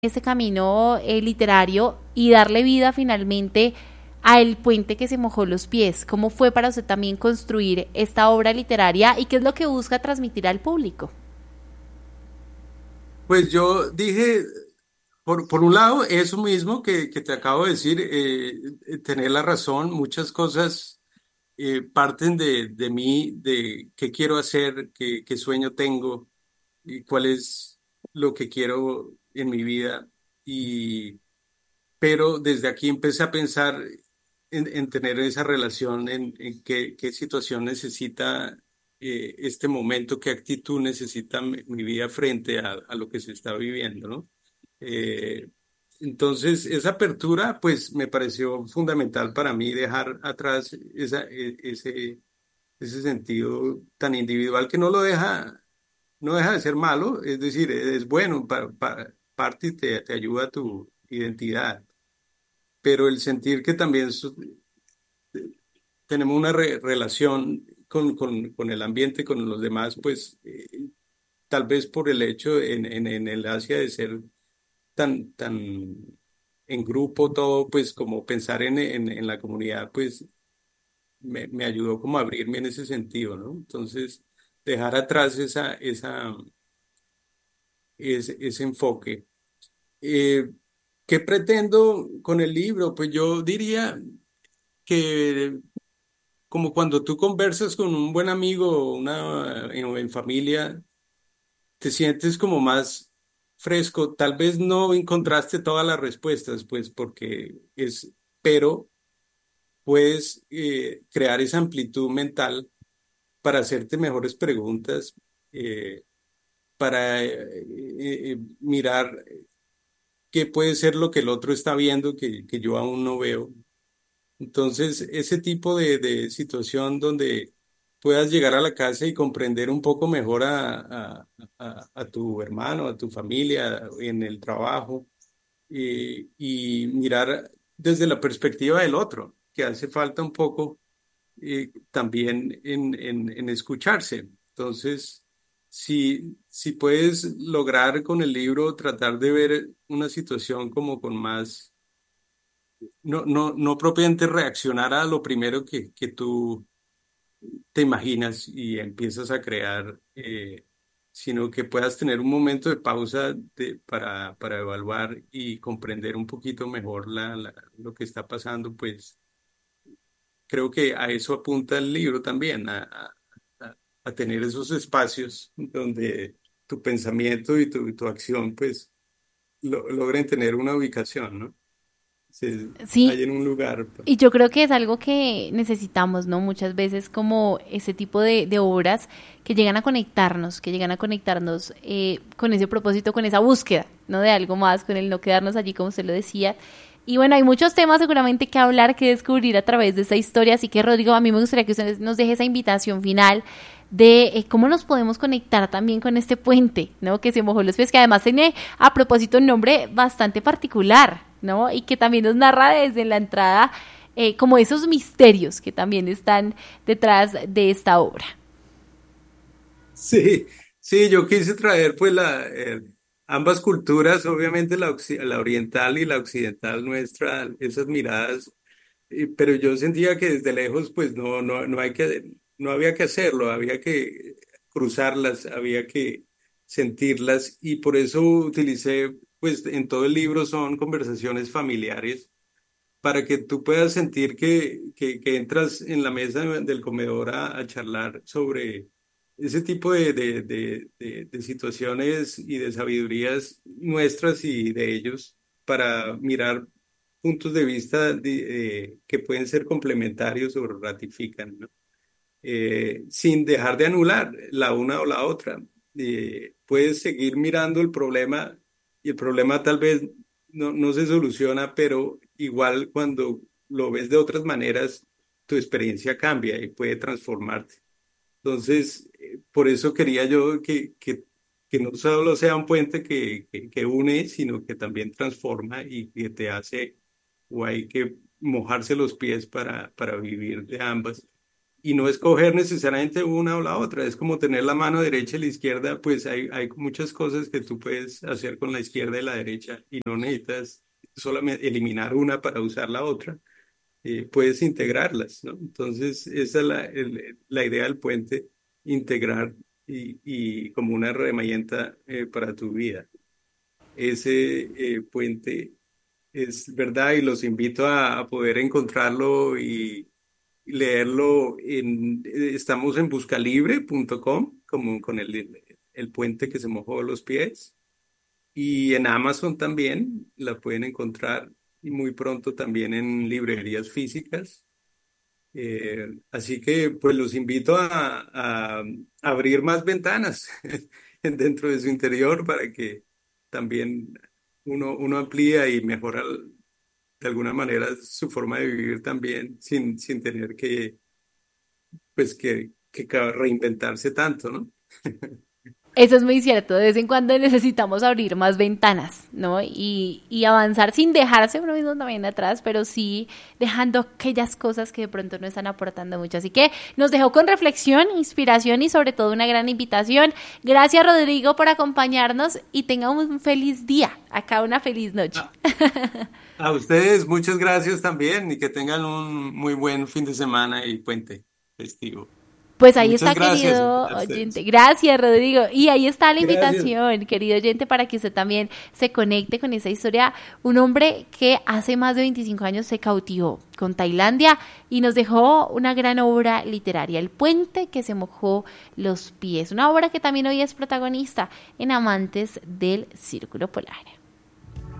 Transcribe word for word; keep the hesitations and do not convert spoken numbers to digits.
ese camino eh, literario y darle vida finalmente al puente que se mojó los pies. ¿Cómo fue para usted también construir esta obra literaria y qué es lo que busca transmitir al público? Pues yo dije, por, por un lado, eso mismo que, que te acabo de decir, eh, eh, tener la razón, muchas cosas eh, parten de, de mí, de qué quiero hacer, qué, qué sueño tengo y cuál es lo que quiero en mi vida. Y, pero desde aquí empecé a pensar en, en tener esa relación, en, en qué, qué situación necesita eh, este momento, qué actitud necesita mi, mi vida frente a, a lo que se está viviendo, ¿no? Eh, entonces, esa apertura, pues, me pareció fundamental para mí dejar atrás esa, e- ese, ese sentido tan individual que no lo deja, no deja de ser malo, es decir, es bueno, para, para, parte y te, te ayuda a tu identidad, pero el sentir que también so- tenemos una re- relación con, con, con el ambiente, con los demás, pues, eh, tal vez por el hecho en, en, en el Asia de ser tan, tan en grupo todo, pues como pensar en, en, en la comunidad, pues me, me ayudó como a abrirme en ese sentido, ¿no? Entonces, dejar atrás esa, esa, ese, ese enfoque. Eh, ¿Qué pretendo con el libro? Pues yo diría que como cuando tú conversas con un buen amigo una, en, en familia, te sientes como más fresco. Tal vez no encontraste todas las respuestas, pues porque es, pero puedes eh, crear esa amplitud mental para hacerte mejores preguntas, eh, para eh, eh, mirar qué puede ser lo que el otro está viendo que, que yo aún no veo. Entonces, ese tipo de, de situación donde puedas llegar a la casa y comprender un poco mejor a, a, a- a tu hermano, a tu familia, en el trabajo, y, y mirar desde la perspectiva del otro, que hace falta un poco eh, también en, en, en escucharse. Entonces, si, si puedes lograr con el libro tratar de ver una situación como con más, no, no, no propiamente reaccionar a lo primero que, que tú te imaginas y empiezas a crear, eh, sino que puedas tener un momento de pausa de- para, para evaluar y comprender un poquito mejor la, la- lo que está pasando, pues creo que a eso apunta el libro también, a, a- a- a tener esos espacios donde tu pensamiento y tu, tu acción pues lo- logren tener una ubicación, ¿no? Se, hay Sí, en un lugar. y yo creo que es algo que necesitamos, ¿no? Muchas veces como ese tipo de, de obras que llegan a conectarnos, que llegan a conectarnos eh, con ese propósito, con esa búsqueda, ¿no? De algo más, con el no quedarnos allí, como usted lo decía. Y bueno, hay muchos temas seguramente que hablar, que descubrir a través de esta historia, así que Rodrigo, a mí me gustaría que usted nos deje esa invitación final de eh, cómo nos podemos conectar también con este puente, ¿no? Que se mojó los pies, que además tiene a propósito un nombre bastante particular, ¿no? Y que también nos narra desde la entrada eh, como esos misterios que también están detrás de esta obra. Sí, sí, yo quise traer pues la, eh, ambas culturas, obviamente la, occi- la oriental y la occidental nuestra, esas miradas, y- pero yo sentía que desde lejos pues no, no, no hay que, no había que hacerlo, había que cruzarlas, había que sentirlas y por eso utilicé pues en todo el libro son conversaciones familiares para que tú puedas sentir que, que, que entras en la mesa del comedor a, a charlar sobre ese tipo de, de, de, de, de situaciones y de sabidurías nuestras y de ellos para mirar puntos de vista de- eh, que pueden ser complementarios o ratifican, ¿no? Eh, sin dejar de anular la una o la otra. Eh, puedes seguir mirando el problema y el problema tal vez no, no se soluciona, pero igual cuando lo ves de otras maneras, tu experiencia cambia y puede transformarte. Entonces, eh, por eso quería yo que, que, que no solo sea un puente que, que, que une, sino que también transforma y que te hace, o hay que mojarse los pies para, para vivir de ambas. y no escoger necesariamente una o la otra, es como tener la mano derecha y la izquierda, pues hay, hay muchas cosas que tú puedes hacer con la izquierda y la derecha y no necesitas solamente eliminar una para usar la otra, eh, puedes integrarlas, ¿no? Entonces, esa es la, el- la idea del puente, integrar y, y como una herramienta eh, para tu vida. Ese eh, puente es verdad y los invito a, a poder encontrarlo y leerlo en, eh, estamos en buscalibre punto com, como con el, el puente que se mojó los pies. Y en Amazon también la pueden encontrar y muy pronto también en librerías físicas. Eh, así que pues los invito a, a abrir más ventanas dentro de su interior para que también uno, uno amplía y mejora de alguna manera su forma de vivir también sin, sin tener que pues que, que ca- reinventarse tanto, ¿no? Eso es muy cierto, de vez en cuando necesitamos abrir más ventanas, ¿no? Y, y avanzar sin dejarse uno mismo también atrás, pero sí dejando aquellas cosas que de pronto no están aportando mucho. Así que nos dejó con reflexión, inspiración y sobre todo una gran invitación. Gracias, Rodrigo, por acompañarnos y tenga un feliz día, acá una feliz noche. A, a ustedes muchas gracias también y que tengan un muy buen fin de semana y puente festivo. Pues ahí Muchas está, gracias querido a oyente. ustedes. Gracias, Rodrigo. Y ahí está la Gracias. invitación, querido oyente, para que usted también se conecte con esa historia. Un hombre que hace más de veinticinco años se cautivó con Tailandia y nos dejó una gran obra literaria, El puente que se mojó los pies. Una obra que también hoy es protagonista en Amantes del Círculo Polar.